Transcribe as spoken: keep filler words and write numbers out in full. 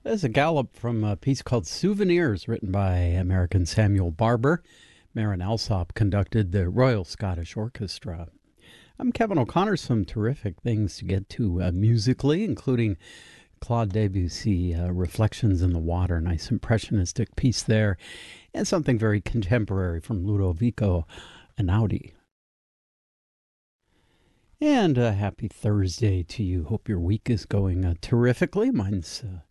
There's a gallop from a piece called Souvenirs, written by American Samuel Barber. Marin Alsop conducted the Royal Scottish Orchestra. I'm Kevin O'Connor. Some terrific things to get to uh, musically, including Claude Debussy, uh, Reflections in the Water, nice impressionistic piece there, and something very contemporary from Ludovico Einaudi. And a happy Thursday to you. Hope your week is going uh, terrifically. Mine's uh,